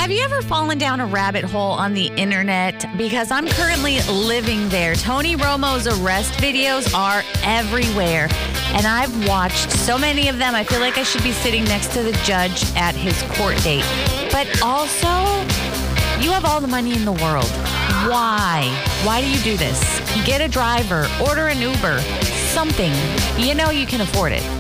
Have you ever fallen down a rabbit hole on the internet? Because I'm currently living there. Tony Romo's arrest videos are everywhere. And I've watched so many of them. I feel like I should be sitting next to the judge at his court date. But also, you have all the money in the world. Why? Why do you do this? Get a driver, order an Uber, something. You know you can afford it.